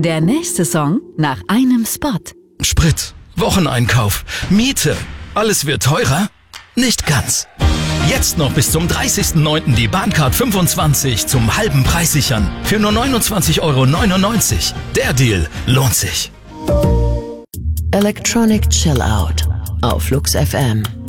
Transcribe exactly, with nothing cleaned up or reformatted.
Der nächste Song nach einem Spot. Sprit, Wocheneinkauf, Miete. Alles wird teurer? Nicht ganz. Jetzt noch bis zum dreißigsten neunten die Bahncard fünfundzwanzig zum halben Preis sichern. Für nur neunundzwanzig Euro neunundneunzig. Der Deal lohnt sich. Electronic Chill Out auf Flux F M.